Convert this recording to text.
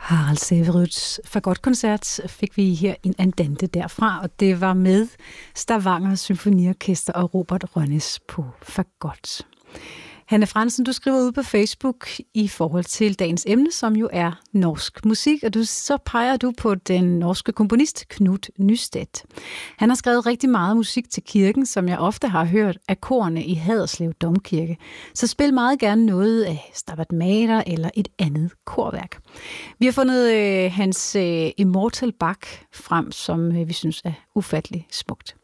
Harald Severuds fagotkoncert fik vi her en andante derfra, og det var med Stavanger Symfoniorkester og Robert Rønnes på fagot. Hanne Fransen, du skriver ud på Facebook i forhold til dagens emne, som jo er norsk musik, og så peger du på den norske komponist Knut Nystedt. Han har skrevet rigtig meget musik til kirken, som jeg ofte har hørt af korene i Haderslev Domkirke. Så spil meget gerne noget af Stabat Mater eller et andet korværk. Vi har fundet hans Immortal Bach frem, som vi synes er ufattelig smukt.